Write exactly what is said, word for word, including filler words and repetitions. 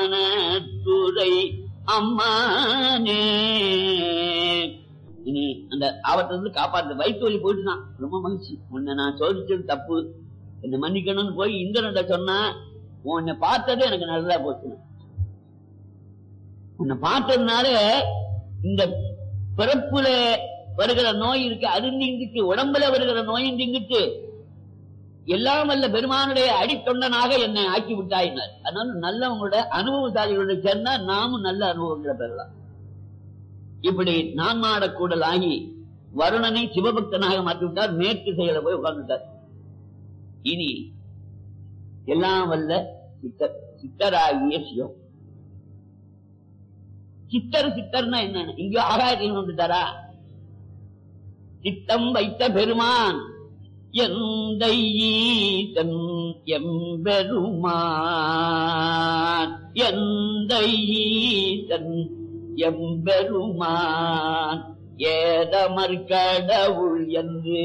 மனத்துறை அம்மானே. இனி அந்த ஆபத்துல இருந்து காப்பாற்ற வயிற்று வலி போயிட்டுதான் ரொம்ப மகிழ்ச்சி. உன்னை நான் சோதிச்சது தப்பு, என்ன மன்னிக்கணும்னு போய் இந்திரன் சொன்னா, உன்னை பார்த்தது எனக்கு நல்லதா போச்சு. உன்னை பார்த்ததுனால இந்த பிறப்புல வருகிற நோய் இருக்கு, அது நீங்கிட்டு, உடம்புல வருகிற நோயும் நீங்கிட்டு, எல்லாம் வல்ல பெருமானுடைய அடித்தொண்டனாக என்னை ஆக்கி விட்டாயினார். அதனால நல்லவங்களோட அனுபவசாலிகளோட சேர்ந்தா நாமும் நல்ல அனுபவங்களை பெறலாம். இப்படி நான் மாடக்கூடல் ஆகி வருணனை சிவபக்தனாக மாற்றிவிட்டார். மேற்கு செயல போய் உட்கார்ந்துட்டார். இனி எல்லாம் வல்ல சித்தர், சித்தராகிய சிவம். சித்தர் சித்தர்னா என்ன? இங்க ஆகாயத்தில் வந்துட்டாரா? சித்தம் வைத்த பெருமான் எந்த ஈசன் எம்பெருமான், எந்த ஈசன் எம்பெருமான் ஏதமர் கடவுள் என்று